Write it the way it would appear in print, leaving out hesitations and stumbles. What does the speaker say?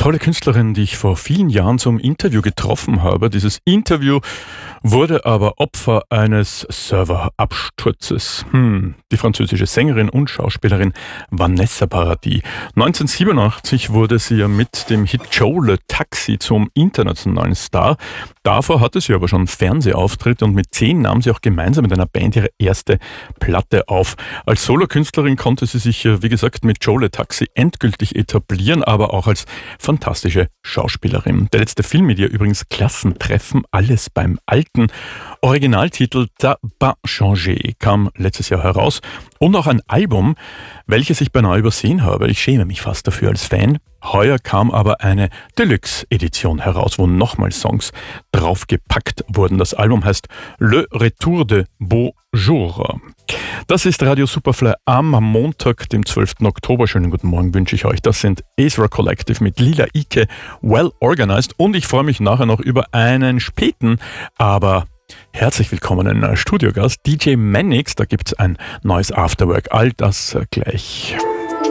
tolle Künstlerin, die ich vor vielen Jahren zum Interview getroffen habe. Dieses Interview wurde aber Opfer eines Serverabsturzes. Die französische Sängerin und Schauspielerin Vanessa Paradis. 1987 wurde sie ja mit dem Hit Joe Le Taxi zum internationalen Star. Davor hatte sie aber schon Fernsehauftritte und mit 10 nahm sie auch gemeinsam mit einer Band ihre erste Platte auf. Als Solokünstlerin konnte sie sich, wie gesagt, mit Joe Le Taxi endgültig etablieren, aber auch als fantastische Schauspielerin. Der letzte Film mit ihr übrigens Klassentreffen, alles beim Alten. Originaltitel T'as pas changé kam letztes Jahr heraus und auch ein Album, welches ich beinahe übersehen habe. Ich schäme mich fast dafür als Fan. Heuer kam aber eine Deluxe-Edition heraus, wo nochmal Songs draufgepackt wurden. Das Album heißt Le Retour de Beau Jour. Das ist Radio Superfly am Montag, dem 12. Oktober. Schönen guten Morgen wünsche ich euch. Das sind Ezra Collective mit Lila Ike, Well Organized. Und ich freue mich nachher noch über einen späten, aber herzlich willkommenen Studiogast, DJ Mannix. Da gibt es ein neues Afterwork. All das gleich.